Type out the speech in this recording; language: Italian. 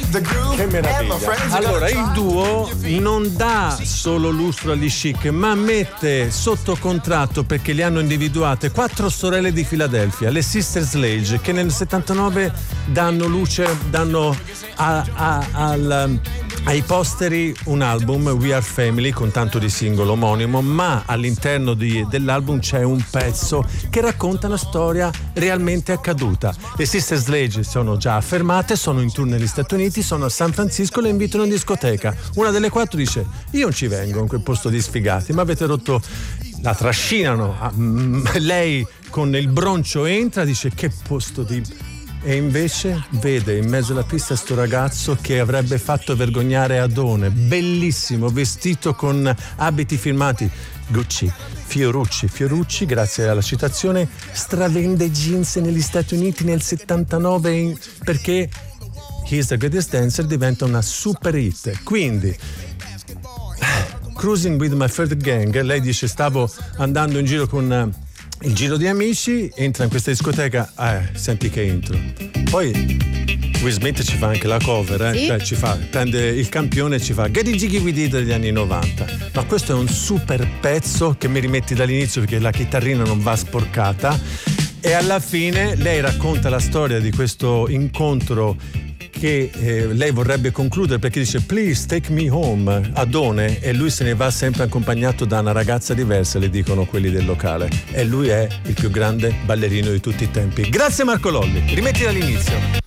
Che meraviglia. Allora, il duo non dà solo lustro agli Chic, ma mette sotto contratto, perché li hanno individuate, 4 sorelle di Filadelfia, le Sister Sledge, che nel 79 danno luce, danno ai posteri un album, We Are Family, con tanto di singolo omonimo, ma all'interno dell'album c'è un pezzo che racconta una storia realmente accaduta. Le Sister Sledge sono già affermate, sono in tour negli Stati Uniti, sono a San Francisco, le invitano in discoteca. Una delle 4 dice: io non ci vengo in quel posto di sfigati, ma avete rotto. La trascinano, lei con il broncio entra, dice: che posto di... E invece vede in mezzo alla pista sto ragazzo che avrebbe fatto vergognare Adone, bellissimo, vestito con abiti firmati Gucci, Fiorucci, grazie alla citazione, stravende jeans negli Stati Uniti nel 79 perché He's the Greatest Dancer diventa una super hit. Quindi Cruising with My Third Gang, lei dice: stavo andando in giro con il giro di amici, entra in questa discoteca, senti che intro. Poi Will Smith ci fa anche la cover, sì? Cioè prende il campione e ci fa Get Jiggy With It degli anni 90. Ma questo è un super pezzo che mi rimetti dall'inizio, perché la chitarrina non va sporcata, e alla fine lei racconta la storia di questo incontro che lei vorrebbe concludere, perché dice please take me home, Adone, e lui se ne va sempre accompagnato da una ragazza diversa, le dicono quelli del locale, e lui è il più grande ballerino di tutti i tempi. Grazie Marco Lolli, rimetti dall'inizio.